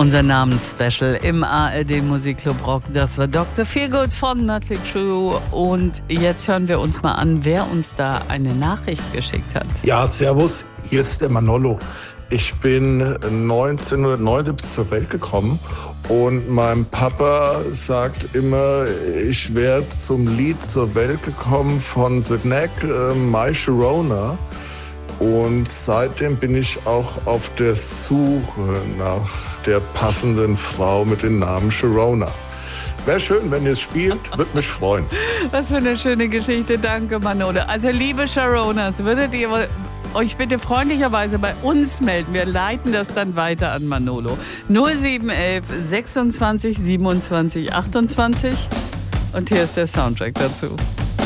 Unser Namensspecial im ARD Musikclub Rock, das war Dr. Feelgood von Mötley Crüe. Und jetzt hören wir uns mal an, wer uns da eine Nachricht geschickt hat. Ja, servus, hier ist der Manolo. Ich bin 1979 zur Welt gekommen und mein Papa sagt immer, ich wäre zum Lied zur Welt gekommen von The Knack, My Sharona. Und seitdem bin ich auch auf der Suche nach der passenden Frau mit dem Namen Sharona. Wäre schön, wenn ihr es spielt, würde mich freuen. Was für eine schöne Geschichte, danke Manolo. Also liebe Sharonas, würdet ihr euch bitte freundlicherweise bei uns melden. Wir leiten das dann weiter an Manolo. 0711 26 27 28. Und hier ist der Soundtrack dazu.